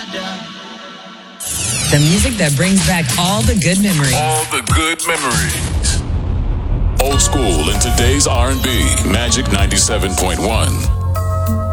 The music that brings back all the good memories. All the good memories. Old school in today's R&B. Magic 97.1.